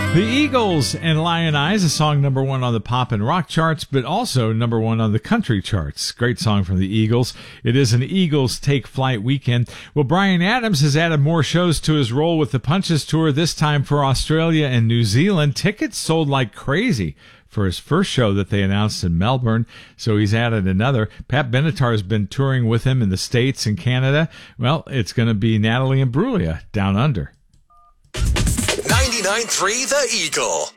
The Eagles and Lion Eyes, a song number one on the pop and rock charts, but also number one on the country charts. Great song from the Eagles. It is an Eagles Take Flight weekend. Well, Bryan Adams has added more shows to his role with the Punches Tour, this time for Australia and New Zealand. Tickets sold like crazy for his first show that they announced in Melbourne, so he's added another. Pat Benatar has been touring with him in the States and Canada. Well, it's going to be Natalie Imbruglia down under. 99.3 The Eagle.